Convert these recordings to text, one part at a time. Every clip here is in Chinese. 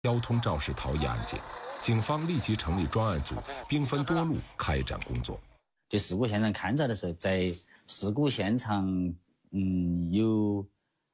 交通肇事逃逸案件，警方立即成立专案组，兵分多路开展工作。 对事故现场勘查的时候，在事故现场有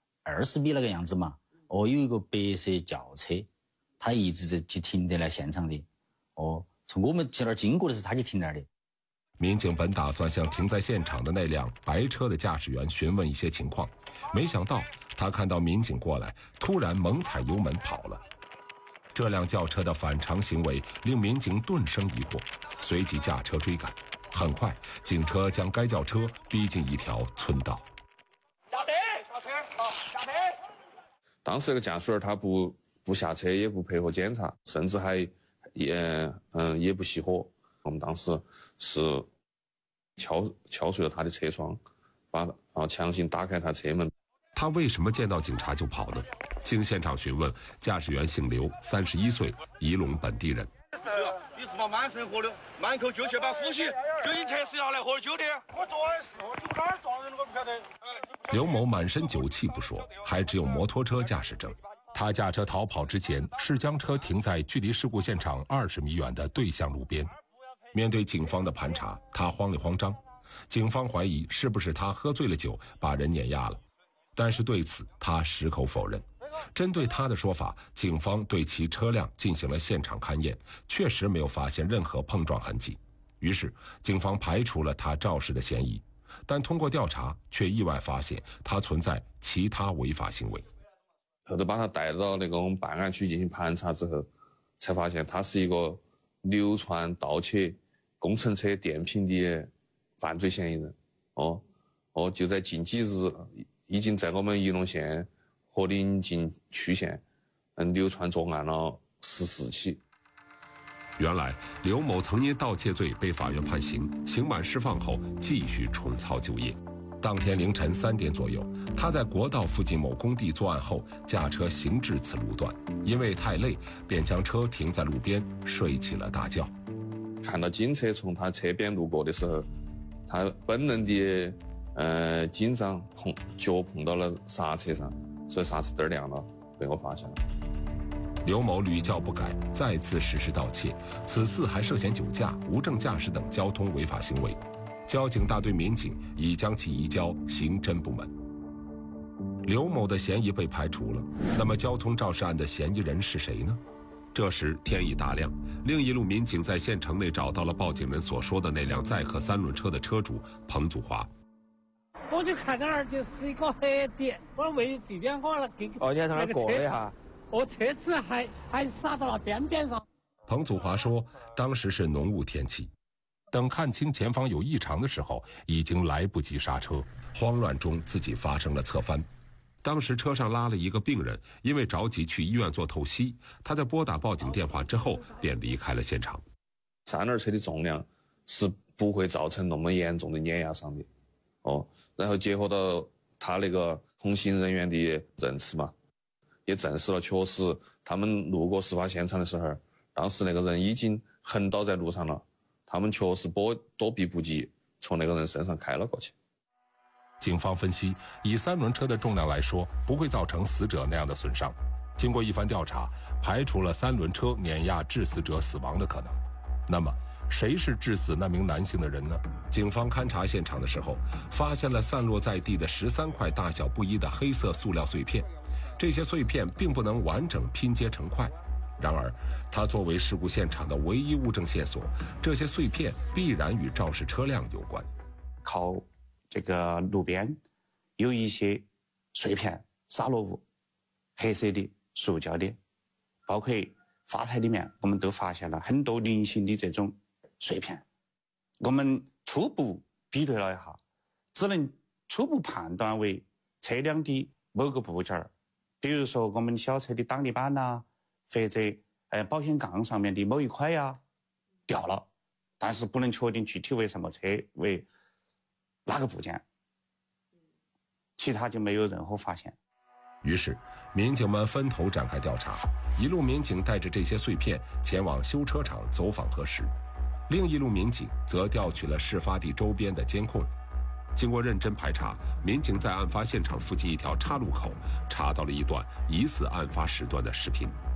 20米那个样子嘛，有一个白色轿车，他一直就停在了现场的。从我们去那儿经过的时候，他就停那儿的。 民警本打算向停在现场的那辆白车的驾驶员询问一些情况，没想到他看到民警过来，突然猛踩油门跑了。这辆轿车的反常行为令民警顿生疑惑，随即驾车追赶。很快，警车将该轿车逼进一条村道。 下车，下车，好，下车。 当时那个驾驶员他不下车，也不配合检查，甚至还也不熄火。我们当时是敲碎了他的车窗，强行打开他车门。 他为什么见到警察就跑呢？经现场询问，驾驶员姓刘，31岁，仪陇本地人。 你是把满身火的，满口就血把呼吸，就你测试下来喝酒的。我昨晚是，你哪儿撞人了我不晓得。 刘某满身酒气不说，还只有摩托车驾驶证。他驾车逃跑之前，是将车停在距离事故现场20米远的对向路边。面对警方的盘查，他慌里慌张。警方怀疑是不是他喝醉了酒把人碾压了，但是对此他矢口否认。针对他的说法，警方对其车辆进行了现场勘验，确实没有发现任何碰撞痕迹。于是警方排除了他肇事的嫌疑，但通过调查却意外发现他存在其他违法行为。 后头把他带到那个我们办案区进行盘查之后，才发现他是一个流窜盗窃工程车电瓶的犯罪嫌疑人。就在近几日，已经在我们仪陇县和临近区县流窜作案了14起。 原来刘某曾因盗窃罪被法院判刑，刑满释放后继续重操旧业。当天凌晨3点左右，他在国道附近某工地作案后，驾车行至此路段，因为太累，便将车停在路边睡起了大觉。 看到警车从他车边路过的时候，他本能的紧张，脚碰到了刹车上，所以刹车灯亮了，被我发现了。 刘某屡教不改，再次实施盗窃，此次还涉嫌酒驾、无证驾驶等交通违法行为。交警大队民警已将其移交刑侦部门。刘某的嫌疑被排除了，那么交通肇事案的嫌疑人是谁呢？这时天已大亮，另一路民警在县城内找到了报警人所说的那辆载客3轮车的车主彭祖华。 我就看那儿就是一个黑点，我为避免我给你从那儿过了一下， 我车子还刹到了边上。 彭祖华说，当时是浓雾天气，等看清前方有异常的时候，已经来不及刹车，慌乱中自己发生了侧翻。当时车上拉了一个病人，因为着急去医院做透析，他在拨打报警电话之后便离开了现场。 3轮车的重量是不会造成那么严重的碾压伤的。然后结合到他那个同行人员的证词嘛，也证实了确实他们路过事发现场的时候，当时那个人已经横倒在路上了，他们确实躲避不及，从那个人身上开了过去。 警方分析，以3轮车的重量来说，不会造成死者那样的损伤。经过一番调查，排除了3轮车碾压致死者死亡的可能。那么谁是致死那名男性的人呢？警方勘查现场的时候，发现了散落在地的13块大小不一的黑色塑料碎片，这些碎片并不能完整拼接成块。然而它作为事故现场的唯一物证线索，这些碎片必然与肇事车辆有关。 靠这个路边有一些碎片洒落物，黑色的、塑胶的，包括发台里面我们都发现了很多零星的这种碎片。我们初步比对了一下，只能初步判断为车辆的某个部件，比如说我们小车的挡泥板呐，或者保险杠上面的某一块呀掉了，但是不能确定具体为什么车为哪个部件，其他就没有任何发现。 于是民警们分头展开调查，一路民警带着这些碎片前往修车厂走访核实，另一路民警则调取了事发地周边的监控。经过认真排查，民警在案发现场附近一条岔路口查到了一段疑似案发时段的视频。